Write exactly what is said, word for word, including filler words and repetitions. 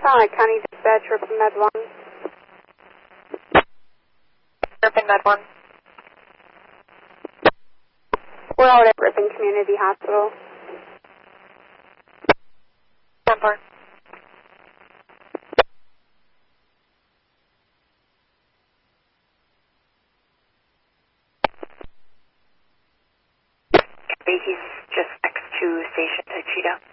Hi, County Dispatch, Ripon Med one. Ripon Med one. We're out at Ripon Community Hospital. Number. He's just next to Station Cheetah.